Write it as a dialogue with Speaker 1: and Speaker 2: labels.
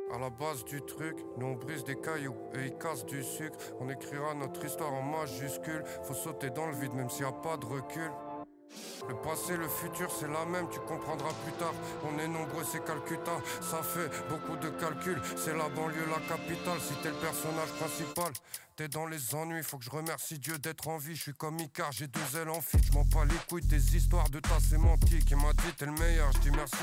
Speaker 1: À la base du truc, nous on brise des cailloux et ils cassent du sucre. On écrira notre histoire en majuscule. Faut sauter dans le vide même s'il y a pas de recul. Le passé, le futur, c'est la même, tu comprendras plus tard. On est nombreux, c'est Calcutta, ça fait beaucoup de calculs. C'est la banlieue, la capitale, si t'es le personnage principal. T'es dans les ennuis, faut que je remercie Dieu d'être en vie. Je suis comme Icar, j'ai 2 ailes en fit, je m'en bats les couilles. Tes histoires de ta sémantique, il m'a dit t'es le meilleur, je dis merci.